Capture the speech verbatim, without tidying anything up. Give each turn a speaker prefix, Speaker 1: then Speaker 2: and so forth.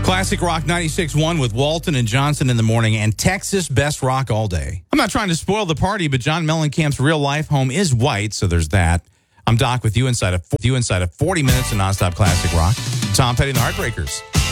Speaker 1: Classic Rock ninety-six point one with Walton and Johnson in the morning and Texas Best Rock all day. I'm not trying to spoil the party, but John Mellencamp's real-life home is white, so there's that. I'm Doc with you inside of you inside of forty minutes of nonstop classic rock. Tom Petty and the Heartbreakers.